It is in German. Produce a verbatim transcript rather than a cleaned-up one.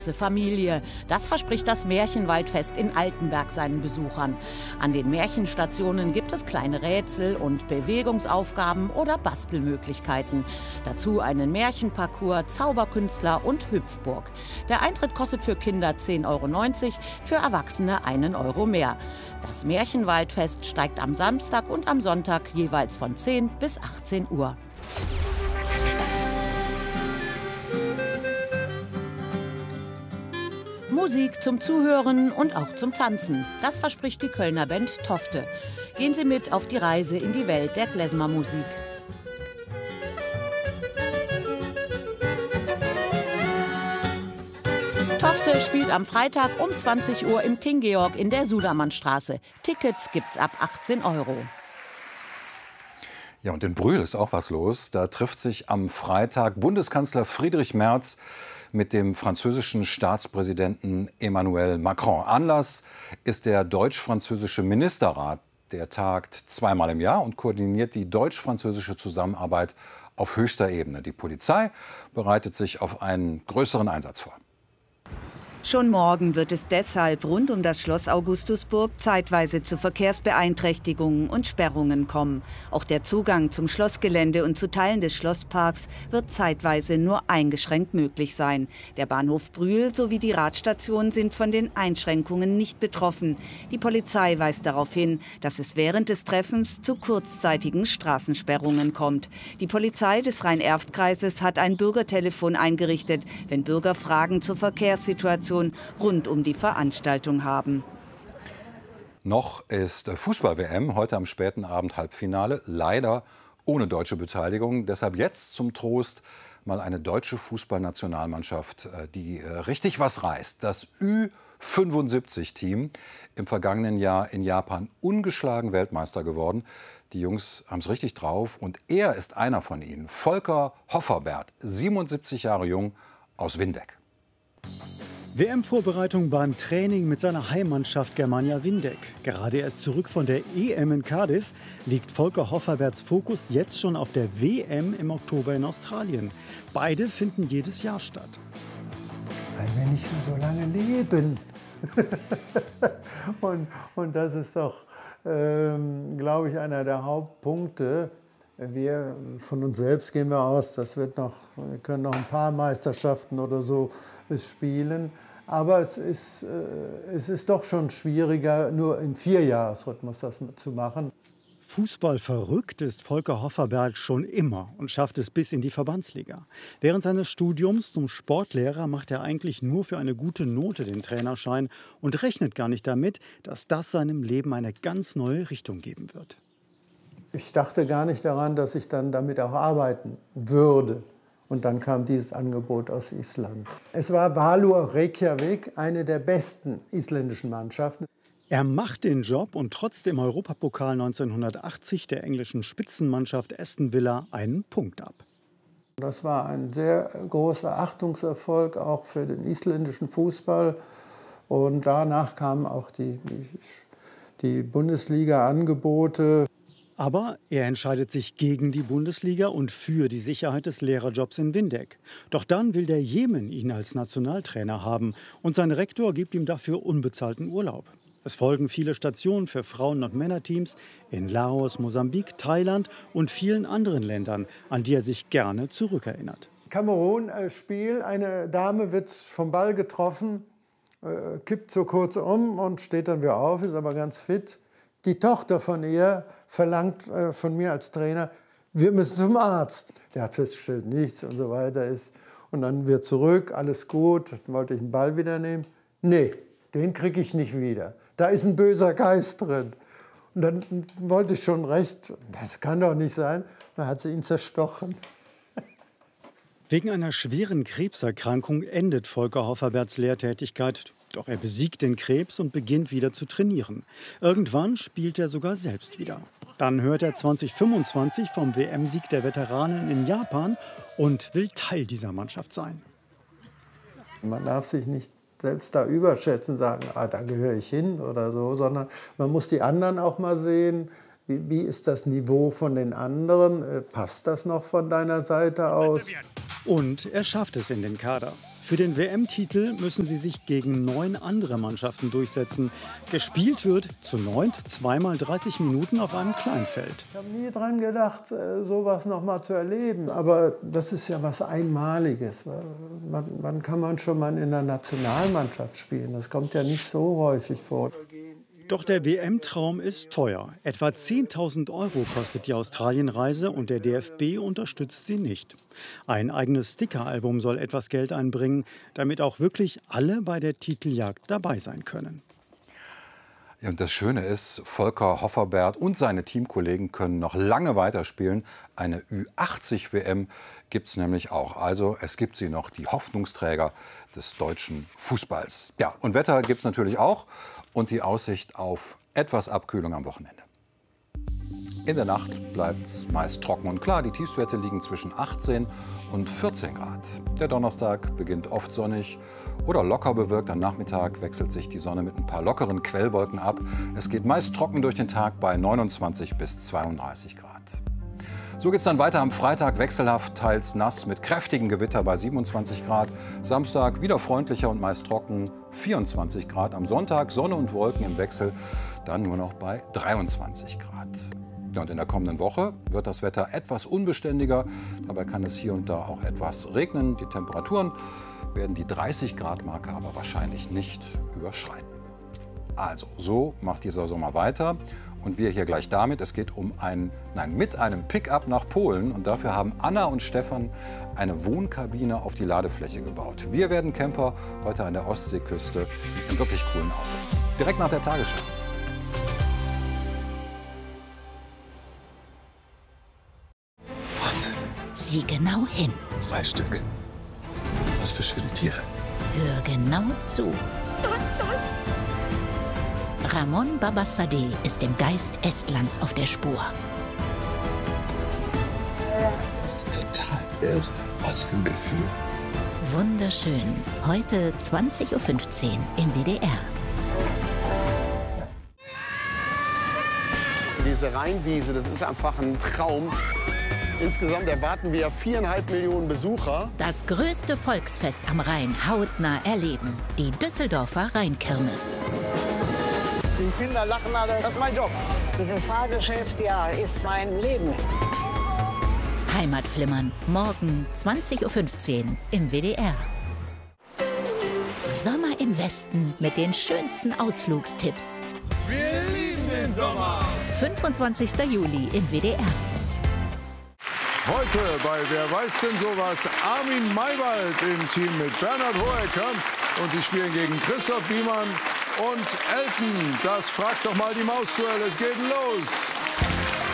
Familie. Das verspricht das Märchenwaldfest in Altenberg seinen Besuchern. An den Märchenstationen gibt es kleine Rätsel und Bewegungsaufgaben oder Bastelmöglichkeiten. Dazu einen Märchenparcours, Zauberkünstler und Hüpfburg. Der Eintritt kostet für Kinder zehn Euro neunzig, für Erwachsene einen Euro mehr. Das Märchenwaldfest steigt am Samstag und am Sonntag jeweils von zehn bis achtzehn Uhr. Musik zum Zuhören und auch zum Tanzen. Das verspricht die Kölner Band Tofte. Gehen Sie mit auf die Reise in die Welt der Klezmermusik. Tofte spielt am Freitag um zwanzig Uhr im King Georg in der Sudermannstraße. Tickets gibt's ab achtzehn Euro. Ja, und in Brühl ist auch was los. Da trifft sich am Freitag Bundeskanzler Friedrich Merz mit dem französischen Staatspräsidenten Emmanuel Macron. Anlass ist der deutsch-französische Ministerrat. Der tagt zweimal im Jahr und koordiniert die deutsch-französische Zusammenarbeit auf höchster Ebene. Die Polizei bereitet sich auf einen größeren Einsatz vor. Schon morgen wird es deshalb rund um das Schloss Augustusburg zeitweise zu Verkehrsbeeinträchtigungen und Sperrungen kommen. Auch der Zugang zum Schlossgelände und zu Teilen des Schlossparks wird zeitweise nur eingeschränkt möglich sein. Der Bahnhof Brühl sowie die Radstation sind von den Einschränkungen nicht betroffen. Die Polizei weist darauf hin, dass es während des Treffens zu kurzzeitigen Straßensperrungen kommt. Die Polizei des Rhein-Erft-Kreises hat ein Bürgertelefon eingerichtet, wenn Bürger Fragen zur Verkehrssituation rund um die Veranstaltung haben. Noch ist Fußball-W M, heute am späten Abend Halbfinale, leider ohne deutsche Beteiligung. Deshalb jetzt zum Trost mal eine deutsche Fußballnationalmannschaft, die richtig was reißt. Das Ü fünfundsiebzig-Team, im vergangenen Jahr in Japan ungeschlagen Weltmeister geworden. Die Jungs haben es richtig drauf und er ist einer von ihnen, Volker Hofferberth, siebenundsiebzig Jahre jung, aus Windeck. W M-Vorbereitung beim Training mit seiner Heimmannschaft Germania Windeck. Gerade erst zurück von der E M in Cardiff liegt Volker Hofferberths Fokus jetzt schon auf der W M im Oktober in Australien. Beide finden jedes Jahr statt. Weil wir nicht mehr so lange leben. und, und das ist doch, ähm, glaube ich, einer der Hauptpunkte. Wir von uns selbst gehen wir aus, das wird noch, wir können noch ein paar Meisterschaften oder so spielen. Aber es ist, äh, es ist doch schon schwieriger, nur im Vierjahresrhythmus das zu machen. Fußball verrückt ist Volker Hofferberth schon immer und schafft es bis in die Verbandsliga. Während seines Studiums zum Sportlehrer macht er eigentlich nur für eine gute Note den Trainerschein und rechnet gar nicht damit, dass das seinem Leben eine ganz neue Richtung geben wird. Ich dachte gar nicht daran, dass ich dann damit auch arbeiten würde. Und dann kam dieses Angebot aus Island. Es war Valur Reykjavik, eine der besten isländischen Mannschaften. Er macht den Job und trotz dem Europapokal neunzehnhundertachtzig der englischen Spitzenmannschaft Aston Villa einen Punkt ab. Das war ein sehr großer Achtungserfolg auch für den isländischen Fußball. Und danach kamen auch die, die, die Bundesliga-Angebote. Aber er entscheidet sich gegen die Bundesliga und für die Sicherheit des Lehrerjobs in Windeck. Doch dann will der Jemen ihn als Nationaltrainer haben und sein Rektor gibt ihm dafür unbezahlten Urlaub. Es folgen viele Stationen für Frauen- und Männerteams in Laos, Mosambik, Thailand und vielen anderen Ländern, an die er sich gerne zurückerinnert. Kamerun-Spiel, eine Dame wird vom Ball getroffen, äh, kippt so kurz um und steht dann wieder auf, ist aber ganz fit. Die Tochter von ihr verlangt äh, von mir als Trainer, wir müssen zum Arzt. Der hat festgestellt, nichts und so weiter ist. Und dann wir zurück, alles gut, dann wollte ich den Ball wieder nehmen. Nee, den kriege ich nicht wieder. Da ist ein böser Geist drin. Und dann wollte ich schon recht, das kann doch nicht sein. Dann hat sie ihn zerstochen. Wegen einer schweren Krebserkrankung endet Volker Hofferberths Lehrtätigkeit. Doch er besiegt den Krebs und beginnt wieder zu trainieren. Irgendwann spielt er sogar selbst wieder. Dann hört er zweitausendfünfundzwanzig vom W M-Sieg der Veteranen in Japan und will Teil dieser Mannschaft sein. Man darf sich nicht selbst da überschätzen, sagen, ah, da gehöre ich hin oder so, sondern man muss die anderen auch mal sehen. Wie, wie ist das Niveau von den anderen? Passt das noch von deiner Seite aus? Und er schafft es in den Kader. Für den W M-Titel müssen sie sich gegen neun andere Mannschaften durchsetzen. Gespielt wird zu neunt zweimal dreißig Minuten auf einem Kleinfeld. Ich habe nie dran gedacht, sowas noch mal zu erleben. Aber das ist ja was Einmaliges. Wann, wann kann man schon mal in der Nationalmannschaft spielen? Das kommt ja nicht so häufig vor. Doch der W M-Traum ist teuer. Etwa zehntausend Euro kostet die Australienreise und der D F B unterstützt sie nicht. Ein eigenes Sticker-Album soll etwas Geld einbringen, damit auch wirklich alle bei der Titeljagd dabei sein können. Ja, und das Schöne ist, Volker Hofferberg und seine Teamkollegen können noch lange weiterspielen. Eine Ü achtzig W M gibt es nämlich auch. Also es gibt sie noch, die Hoffnungsträger des deutschen Fußballs. Ja, und Wetter gibt es natürlich auch. Und die Aussicht auf etwas Abkühlung am Wochenende. In der Nacht bleibt es meist trocken und klar. Die Tiefstwerte liegen zwischen achtzehn und vierzehn Grad. Der Donnerstag beginnt oft sonnig oder locker bewölkt. Am Nachmittag wechselt sich die Sonne mit ein paar lockeren Quellwolken ab. Es geht meist trocken durch den Tag bei neunundzwanzig bis zweiunddreißig Grad. So geht es dann weiter am Freitag, wechselhaft, teils nass mit kräftigen Gewitter bei siebenundzwanzig Grad. Samstag wieder freundlicher und meist trocken, vierundzwanzig Grad. Am Sonntag Sonne und Wolken im Wechsel, dann nur noch bei dreiundzwanzig Grad. Ja, und in der kommenden Woche wird das Wetter etwas unbeständiger. Dabei kann es hier und da auch etwas regnen. Die Temperaturen werden die dreißig Grad Marke aber wahrscheinlich nicht überschreiten. Also, so macht dieser Sommer weiter. Und wir hier gleich damit, es geht um ein, nein, mit einem Pick-up nach Polen. Und dafür haben Anna und Stefan eine Wohnkabine auf die Ladefläche gebaut. Wir werden Camper heute an der Ostseeküste mit einem wirklich coolen Auto. Direkt nach der Tagesschau. Sieh genau hin. Zwei Stück. Was für schöne Tiere. Hör genau zu. Ramon Babassadeh ist dem Geist Estlands auf der Spur. Das ist total irre. Was für ein Gefühl. Wunderschön. Heute zwanzig Uhr fünfzehn im W D R. Diese Rheinwiese, das ist einfach ein Traum. Insgesamt erwarten wir viereinhalb Millionen Besucher. Das größte Volksfest am Rhein hautnah erleben. Die Düsseldorfer Rheinkirmes. Die Kinder lachen alle, das ist mein Job. Dieses Fahrgeschäft, ja, ist mein Leben. Heimatflimmern, morgen zwanzig Uhr fünfzehn im W D R. Sommer im Westen mit den schönsten Ausflugstipps. Wir lieben den Sommer. fünfundzwanzigster Juli im W D R. Heute bei Wer weiß denn sowas? Armin Maywald im Team mit Bernhard Hohecker. Und sie spielen gegen Christoph Biemann und Elton. Das fragt doch mal die Maus-Duell. Es geht los.